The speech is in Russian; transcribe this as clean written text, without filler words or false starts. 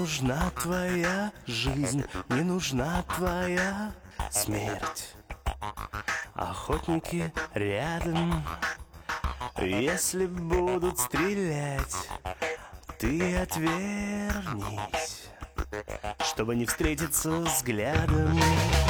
нужна твоя жизнь, не нужна твоя смерть. Охотники рядом, если будут стрелять, ты отвернись, чтобы не встретиться взглядом.